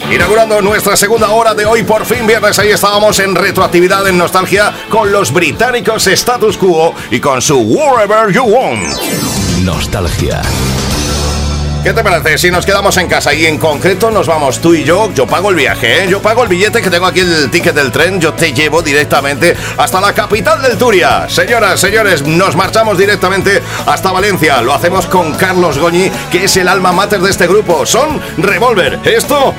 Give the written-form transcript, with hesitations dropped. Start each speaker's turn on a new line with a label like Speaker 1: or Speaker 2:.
Speaker 1: Inaugurando nuestra segunda hora de hoy, por fin viernes, ahí estábamos en retroactividad, en nostalgia, con los británicos Status Quo y con su Wherever You Want.
Speaker 2: Nostalgia.
Speaker 1: ¿Qué te parece si nos quedamos en casa y en concreto nos vamos tú y yo? Yo pago el viaje, ¿eh? Yo pago el billete, que tengo aquí el ticket del tren. Yo te llevo directamente hasta la capital del Turia. Señoras, señores, nos marchamos directamente hasta Valencia. Lo hacemos con Carlos Goñi, que es el alma mater de este grupo. Son Revolver. Esto